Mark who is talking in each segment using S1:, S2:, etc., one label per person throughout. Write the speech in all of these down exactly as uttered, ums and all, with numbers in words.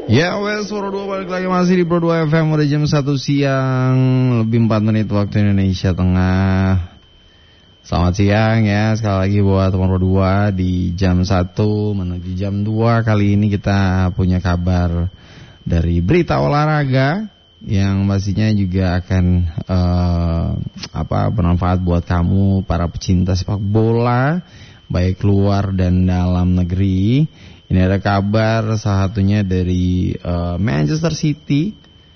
S1: Ya, wes Pro dua balik lagi masih di Pro dua F M. Udah jam satu siang lebih empat menit waktu Indonesia Tengah. Selamat siang ya, sekali lagi buat teman Pro dua di jam satu menuju jam dua. Kali ini kita punya kabar dari berita olahraga yang pastinya juga akan uh, apa bermanfaat buat kamu para pecinta sepak bola baik luar dan dalam negeri. Ini ada kabar salah satunya dari uh, Manchester City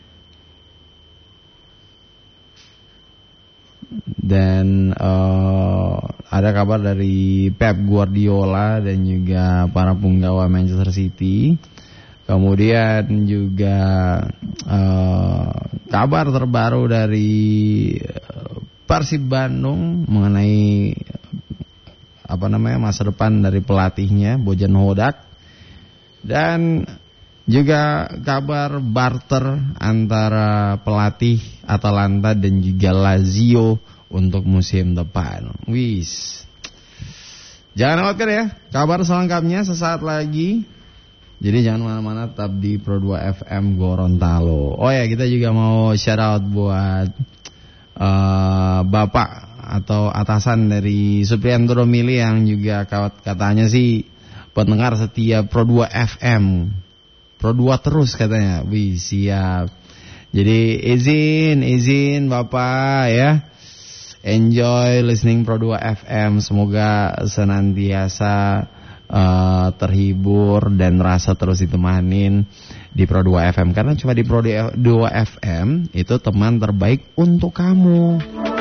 S1: dan uh, ada kabar dari Pep Guardiola dan juga para punggawa Manchester City. Kemudian juga uh, kabar terbaru dari Persib Bandung mengenai apa namanya masa depan dari pelatihnya Bojan Hodak. Dan juga kabar barter antara pelatih Atalanta dan juga Lazio untuk musim depan. Wis. Jangan khawatir ya, kabar selengkapnya sesaat lagi. Jadi jangan mana-mana, tetap di Pro dua F M Gorontalo. Oh ya, kita juga mau shout out buat uh, Bapak atau atasan dari Supriyanto Domili yang juga katanya sih pendengar setia Pro dua F M. Pro dua terus katanya. Wih, siap. Jadi izin, izin Bapak ya. Enjoy listening Pro dua F M. Semoga senantiasa uh, terhibur dan rasa terus ditemanin di Pro dua F M. Karena cuma di Pro dua F M itu teman terbaik untuk kamu.